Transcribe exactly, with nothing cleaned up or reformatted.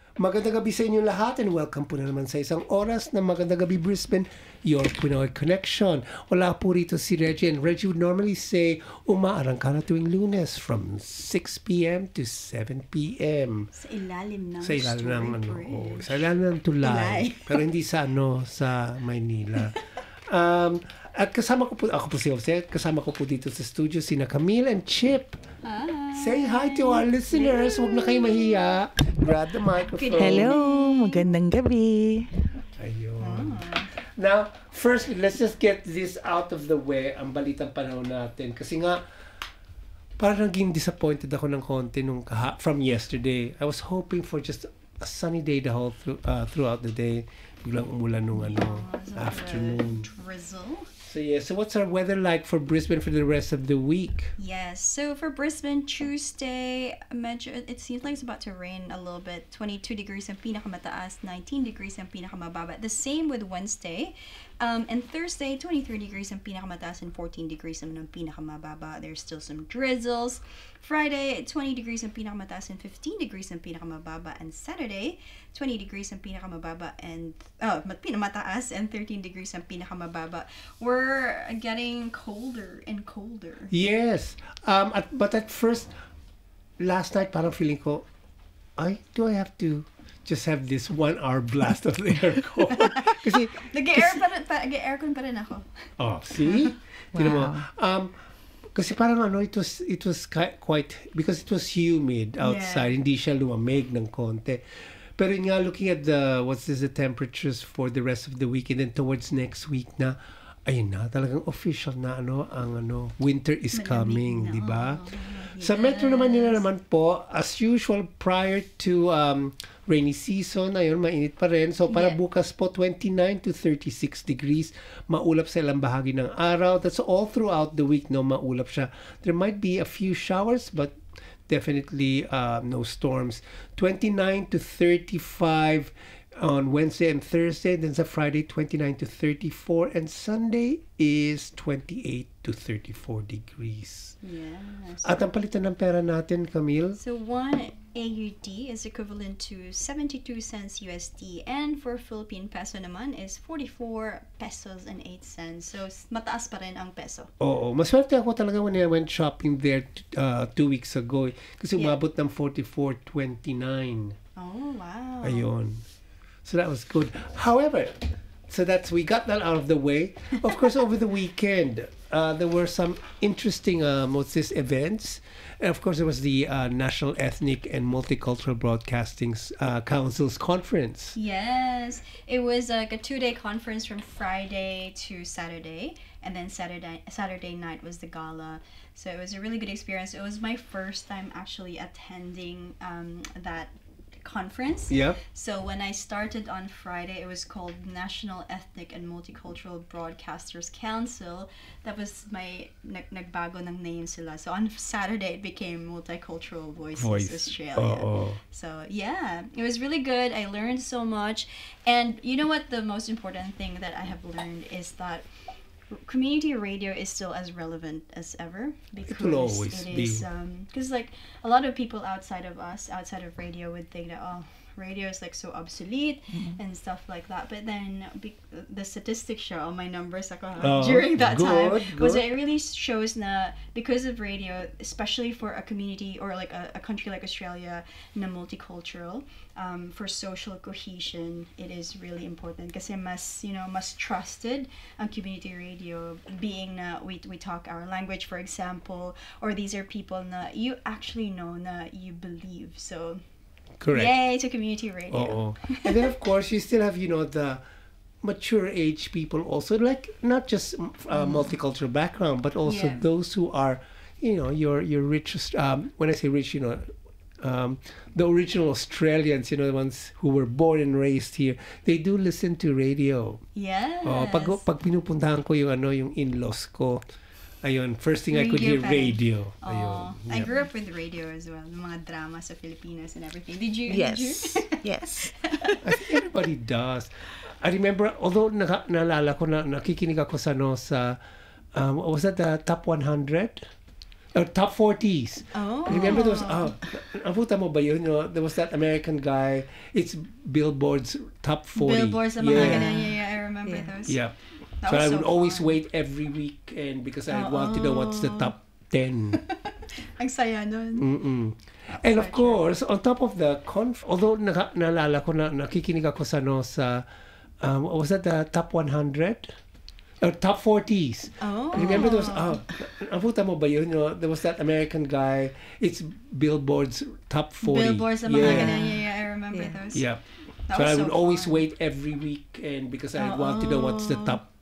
Magandang gabi sa inyo lahat and welcome po na naman sa isang oras ng Magandang Gabi Brisbane, your Pinoy Connection. Wala po rito si Reggie, and Reggie would normally say umaarang ka na tuwing Lunes from six p.m. to seven p.m. Sa ilalim ng Sa ilalim ng ano, Story oh, Bridge. sa ilalim ng tulay. Tulay. Pero hindi sa ano, sa Maynila. Um, at kasama ko po, ako po si Jose, kasama ko po dito sa studio sina Camille and Chip. Hi. Say hi to our listeners. Huwag na kayo mahiya. Grab the microphone. Hello, magandang gabi. Ayun. Now, first, let's just get this out of the way, ang balitang panahon natin. Kasi nga, parang naging disappointed ako ng konti nung kaha- from yesterday. I was hoping for just a sunny day the whole through, uh, throughout the day. Biglang umulan nung ano, Yeah, afternoon. Drizzle. So yeah, so what's our weather like for Brisbane for the rest of the week? Yes. So for Brisbane, Tuesday, medyo, it seems like it's about to rain a little bit. twenty-two degrees ang pinakamataas, nineteen degrees ang pinakamababa. The same with Wednesday. Um, and Thursday, twenty-three degrees ang pinakamataas and fourteen degrees ang pinakamababa. There's still some drizzles. Friday, twenty degrees ang pinakamataas and fifteen degrees ang pinakamababa. And Saturday, twenty degrees ang pinakamababa and oh, pinakamataas and thirteen degrees ang pinakamababa. We're getting colder and colder. Yes. Um, at, but at first, last night, parang feeling ko, ay, do I have to just have this one hour blast of the aircon? Kasi, Nag-air pa rin, pa, nag-aircon pa rin ako. oh, see? Tignan mo. Wow. Um, kasi parang ano, it was, it was ki- quite, because it was humid outside, Yeah. hindi siya lumamig ng konti. Pero yun nga, looking at the, what's this, the temperatures for the rest of the week, and then towards next week na, ayun na, talagang official na ano, ang ano, winter is Malamig coming, na. di ba? Oh, Sa metro naman nila naman po, as usual, prior to um, rainy season, ayun, mainit pa rin. So, para Yeah. bukas po, twenty-nine to thirty-six degrees, maulap sa ilang bahagi ng araw. That's all throughout the week, no, maulap siya. There might be a few showers, but definitely uh, no storms. twenty-nine to thirty-five on Wednesday and Thursday. Then sa Friday, twenty-nine to thirty-four. And Sunday is twenty-eight to thirty-four degrees. Yes. At ang palitan ng pera natin, Camille? So one A U D is equivalent to seventy-two cents U S D, and for Philippine peso naman is forty-four pesos and eight cents. So s- mataas pa rin ang peso. Oo. Maswerte ako talaga when I went shopping there uh, two weeks ago. eh. Kasi Yeah. umabot ng forty-four twenty-nine. Oh, wow. Ayun. So that was good. However, so that's, we got that out of the way. Of course, over the weekend, uh, there were some interesting um, what's this, events. And of course, there was the uh, National Ethnic and Multicultural Broadcasting uh, Council's conference. Yes, it was like a two-day conference from Friday to Saturday, and then Saturday Saturday night was the gala. So it was a really good experience. It was my first time actually attending um, that conference. Yeah. So when I started on Friday, it was called National Ethnic and Multicultural Broadcasters Council. That was my nag nagbago ng name sila. So on Saturday, it became Multicultural Voices Voice. Australia. Oo. So yeah, it was really good. I learned so much. And you know what, the most important thing that I have learned is that community radio is still as relevant as ever, because will always it be. is um because like a lot of people outside of us, outside of radio, would think that, oh, radio is like so obsolete and stuff like that. But then be- the statistics show, my numbers ako, Oh, during that time good, was good. it really shows na because of radio, especially for a community or like a, a country like Australia, na multicultural, um, for social cohesion, it is really important. Kasi mas, you know, mas trusted ang community radio, being na we, we talk our language, for example, or these are people na you actually know na you believe. So Correct. yay to community radio. Oo. And then, of course, you still have, you know, the mature age people also, like not just uh, multicultural background, but also Yeah. those who are, you know, your your rich. Um, when I say rich, you know, um, the original Australians, you know, the ones who were born and raised here, they do listen to radio. Yes. Oh, pag pag pinupuntahan ko yung ano, yung in-laws ko, ayun, first thing I could hear, Radio pa rin. radio. Oh, Ayun. I Yeah. grew up with radio as well. Yung mga drama sa Filipinas and everything. Did you? Yes. Did you? Yes. I think everybody does. I remember, although naka, naalala ko na nakikinig ako sa, no, sa, um, what was that, the top one hundred? or top forties. Oh. Remember those? Oh, nabuta mo ba yun? No? There was that American guy. It's Billboard's top forty. Billboards, the yeah. mga ganun. Yeah, yeah, I remember Yeah. those. Yeah. That So was I so would always fun. wait every weekend because I Oh. want to know what's the top ten. Ang saya nun. Mm-mm. And of Gotcha. course, on top of the conf, although naka, naalala ko na nakikinig ako sa no sa um, what was that the top one hundred or top forties. Oh. Remember those? Oh, nabuta mo ba yun? No? There was that American guy. It's Billboard's top forty. Billboards, the mga yeah. ganun. Yeah, yeah, I remember Yeah. those. Yeah. That So was I so would always fun. wait every weekend because I want to know what's the Oo. top